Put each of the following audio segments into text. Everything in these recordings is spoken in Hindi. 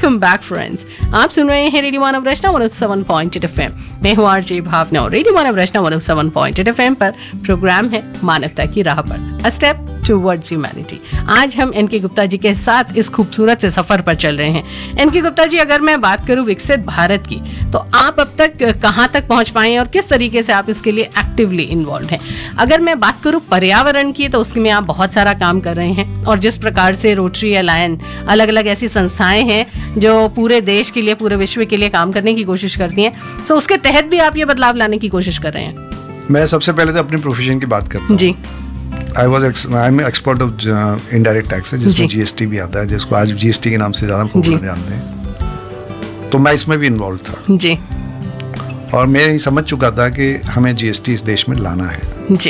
Welcome back friends. आप सुन रहे हैं रेडियो मानव रचना 107.8 एफएम। मैं हूं आरजे भावना और रेडियो मानव रचना 107.8 एफएम पर प्रोग्राम है मानवता की राह पर, अ स्टेप टुवर्ड्स ह्यूमैनिटी। आज हम एनके गुप्ता जी के साथ इस खूबसूरत से सफर पर चल रहे हैं। एनके गुप्ता जी, अगर मैं बात करूं विकसित भारत की, तो आप अब तक कहां तक पहुंच पाए हैं और किस तरीके से आप इसके लिए एक्टिवली इन्वॉल्व हैं? अगर मैं बात करूं पर्यावरण की, तो उसमें आप बहुत सारा काम कर रहे हैं और जिस प्रकार से रोटरी अलायंस, अलग अलग ऐसी संस्थाएं हैं जो पूरे देश के लिए, पूरे विश्व के लिए काम करने की कोशिश करती हैं, सो उसके तहत भी आप ये बदलाव लाने की कोशिश कर रहे हैं। मैं सबसे पहले तो अपनी प्रोफेशन की बात करता हूँ जी। I am expert of indirect tax है, जिसमें जीएसटी भी आता है, जिसको आज जीएसटी के नाम से ज्यादा पॉपुलर जानते हैं। तो मैं इसमें भी इन्वॉल्व था जी, और मैं ये समझ चुका था कि हमें जीएसटी इस देश में लाना है जी।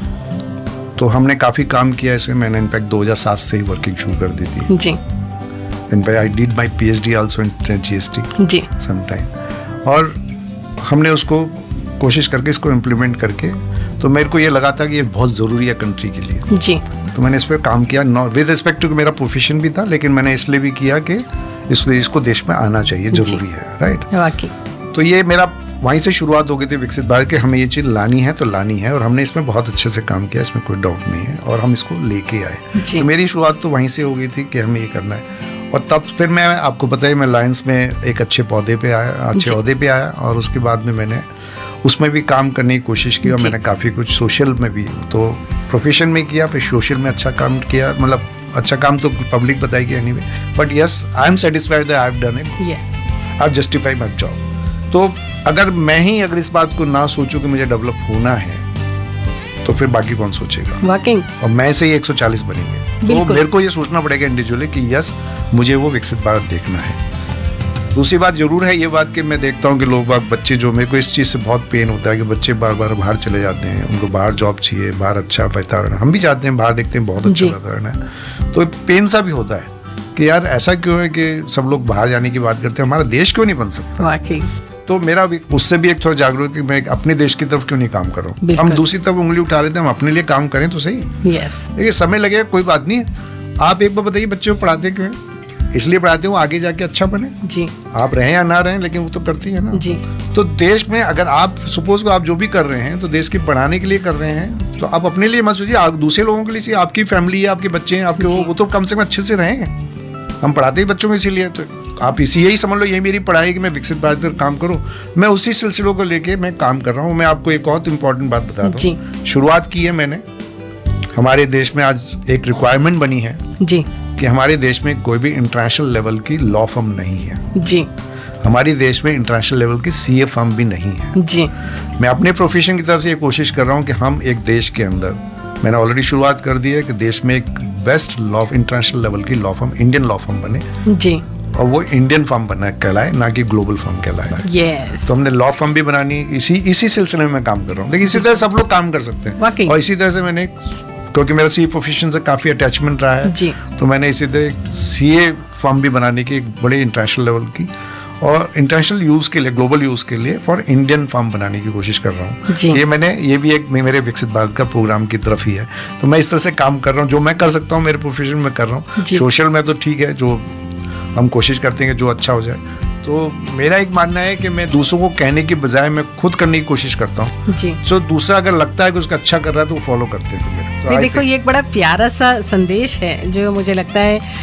तो हमने काफी काम किया इसमें। मैंने इनफैक्ट 2007 से ही वर्किंग शुरू कर दी थी जी। In fact I did my PhD also in GST G some time, और हमने उसको कोशिश करके इसको इम्प्लीमेंट करके, तो मेरे को ये लगा था कि ये बहुत ज़रूरी है कंट्री के लिए जी। तो मैंने इस पर काम किया, विद रिस्पेक्ट टू मेरा प्रोफेशन भी था, लेकिन मैंने इसलिए भी किया कि इसको देश में आना चाहिए, जरूरी है, राइट। वाकई। तो ये मेरा वहीं से शुरुआत हो गई थी विकसित भारत के, हमें ये चीज़ लानी है तो लानी है, और हमने इसमें बहुत अच्छे से काम किया, इसमें कोई डाउट नहीं है, और हम इसको लेके आए। तो मेरी शुरुआत तो वहीं से हो गई थी कि हमें ये करना है। और तब फिर मैं, आपको पता है, मैं लायंस में एक अच्छे पौधे पे आया, अच्छे ओहदे पे आया, और उसके बाद में मैंने उसमें भी काम करने की कोशिश की, और मैंने काफ़ी कुछ सोशल में भी, तो प्रोफेशन में किया, फिर सोशल में अच्छा काम किया। मतलब अच्छा काम तो पब्लिक बताएगी anyway, but yes, I am satisfied that I have done it, I have justified my job. तो अगर इस बात को ना सोचूं कि मुझे डेवलप होना है, तो फिर बाकी कौन सोचेगा? वाकई। और मैं से ही 140 बनेंगे, तो मेरे को ये सोचना पड़ेगा इंडिविजुअली कि यस, मुझे वो विकसित भारत देखना है। दूसरी बात जरूर है ये बात कि मैं देखता हूँ कि बच्चे जो, मेरे को इस चीज़ से बहुत पेन होता है कि बच्चे बार बार बाहर चले जाते हैं, उनको बाहर जॉब चाहिए, बाहर अच्छा वातावरण। हम भी चाहते हैं, बाहर देखते हैं बहुत अच्छा वातावरण है, तो पेन सा भी होता है कि यार ऐसा क्यों है कि सब लोग बाहर जाने की बात करते हैं, हमारा देश क्यों नहीं बन सकता? वाकई। तो मेरा भी उससे भी एक थोड़ा जागरूक कि मैं अपने देश की तरफ क्यों नहीं काम कर रहा हूँ। हम दूसरी तरफ उंगली उठा लेते हैं, हम अपने लिए काम करें तो सही। यस। देखिए, समय लगेगा, कोई बात नहीं। आप एक बार बताइए, बच्चों को पढ़ाते क्यों हैं? इसलिए पढ़ाते हो आगे जाके अच्छा बने जी। आप रहें या ना रहें, लेकिन वो तो करती है ना जी। तो देश में अगर आप सपोज को आप जो भी कर रहे हैं, तो देश की पढ़ाने के लिए कर रहे हैं, तो आप अपने लिए मत सोचिए, आप दूसरे लोगों के लिए चाहिए। आपकी फैमिली है, आपके बच्चे हैं, आपके वो तो कम से कम अच्छे से रहें। हम पढ़ाते ही बच्चों को इसीलिए, तो आप यही समझ लो, यही मेरी पढ़ाई है कि मैं विकसित भारत पर काम करूं। मैं उसी सिलसिलों को लेके मैं काम कर रहा हूं। मैं आपको एक बहुत इंपॉर्टेंट बात बता रहा हूं। शुरुआत की है मैंने, हमारे देश में आज एक रिक्वायरमेंट बनी है जी कि हमारे देश में कोई भी इंटरनेशनल लेवल की लॉ फर्म नहीं है जी। हमारे देश में इंटरनेशनल लेवल की सीए फर्म भी नहीं है जी। मैं अपने प्रोफेशन की तरफ से ये कोशिश कर रहा हूँ कि हम एक देश के अंदर, मैंने ऑलरेडी शुरुआत कर दी है कि देश में एक बेस्ट लॉ इंटरनेशनल लेवल की law firm, Indian law firm बने जी, और वो इंडियन फर्म बना कहलाए, ना कि ग्लोबल फर्म कहलाए। yes. तो हमने लॉ फर्म भी बनानी, इसी सिलसिले में मैं काम कर रहा हूँ। देखिए, इसी तरह सब लोग काम कर सकते हैं, और इसी तरह से मैंने, क्योंकि मेरा सीए प्रोफेशन से काफी अटैचमेंट रहा है जी, तो मैंने इसी तरह सीए फर्म भी बनाने की, एक बड़े इंटरनेशनल लेवल की और इंटरनेशनल यूज के लिए, ग्लोबल यूज के लिए फॉर इंडियन फर्म बनाने की कोशिश कर रहा हूँ। ये भी एक मेरे विकसित भारत का प्रोग्राम की तरफ ही है। तो मैं इस तरह से काम कर रहा हूँ, जो मैं कर सकता हूँ मेरे प्रोफेशन में कर रहा हूँ। सोशल में तो ठीक है, जो हम कोशिश करते हैं कि जो अच्छा हो जाए। तो मेरा एक मानना है कि मैं दूसरों को कहने की बजाय मैं खुद करने की कोशिश करता हूँ जी। तो दूसरा अगर लगता है कि उसका अच्छा कर रहा है तो वो फॉलो करते हैं। तो देखो, ये एक बड़ा प्यारा सा संदेश है जो मुझे लगता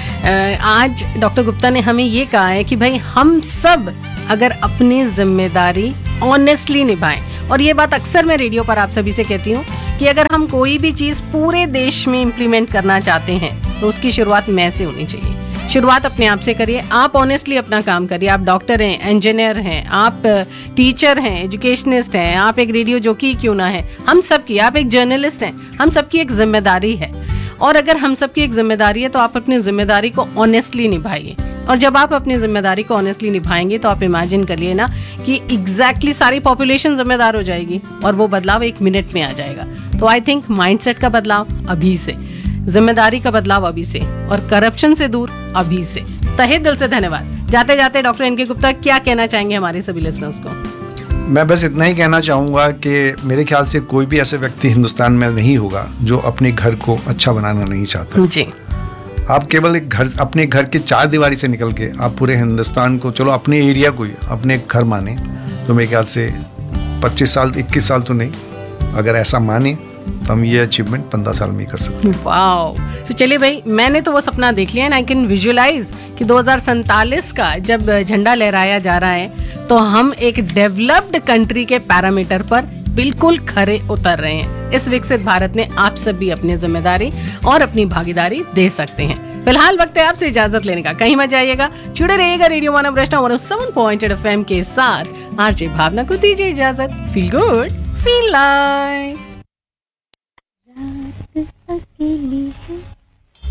है आज डॉक्टर गुप्ता ने हमें ये कहा है कि भाई हम सब अगर अपनी जिम्मेदारी ऑनेस्टली निभाएं, और ये बात अक्सर मैं रेडियो पर आप सभी से कहती हूँ कि अगर हम कोई भी चीज़ पूरे देश में इम्प्लीमेंट करना चाहते हैं तो उसकी शुरुआत मैं से होनी चाहिए। शुरुआत अपने आप से करिए। आप ऑनेस्टली अपना काम करिए। आप डॉक्टर हैं, इंजीनियर हैं, आप टीचर हैं, एजुकेशनिस्ट हैं, आप एक रेडियो जॉकी क्यों ना है, हम सबकी, आप एक जर्नलिस्ट हैं, हम सबकी एक जिम्मेदारी है। और अगर हम सबकी एक जिम्मेदारी है तो आप अपनी जिम्मेदारी को ऑनेस्टली निभाइए। और जब आप अपनी जिम्मेदारी को ऑनेस्टली निभाएंगे तो आप इमेजिन करिए ना कि एग्जैक्टली सारी पॉपुलेशन जिम्मेदार हो जाएगी और वो बदलाव 1 मिनट में आ जाएगा। तो आई थिंक माइंडसेट का बदलाव अभी से, जिम्मेदारी का बदलाव अभी से, और करप्शन से दूर अभी से। तहे दिल से धन्यवाद। जाते जाते डॉक्टर एनके गुप्ता क्या कहना चाहेंगे हमारे सभी लिसनर्स को? मैं बस इतना ही कहना चाहूँगा कि मेरे ख्याल से कोई भी ऐसे व्यक्ति हिंदुस्तान में नहीं होगा जो अपने घर को अच्छा बनाना नहीं चाहता जी। आप केवल एक घर, अपने घर के 4 दीवारी से निकल के आप पूरे हिंदुस्तान को, चलो अपने एरिया को ही अपने घर माने, तो मेरे ख्याल से 25 साल 21 साल तो नहीं, अगर ऐसा माने तो हम ये अचीवमेंट 15 साल में ही कर सकते हैं। वाओ। तो चलिए भाई, मैंने तो वो सपना देख लिया, आई कैन विजुअलाइज कि 2047 का जब झंडा लहराया जा रहा है तो हम एक डेवलप्ड कंट्री के पैरामीटर पर बिल्कुल खरे उतर रहे हैं। इस विकसित भारत में आप सब भी अपनी जिम्मेदारी और अपनी भागीदारी दे सकते हैं। फिलहाल वक्त है आपसे इजाजत लेने का, कहीं मत जाइएगा, जुड़े रहिएगा रेडियो मानव रचना 107.8 FM के साथ। आरजे भावना को दीजिए इजाजत। Feel good, feel live.